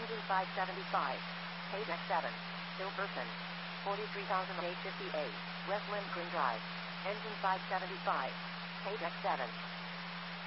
Engine 575. Page X7. Still person. 43,858. West Lindgren Drive. Engine 575. Page X7.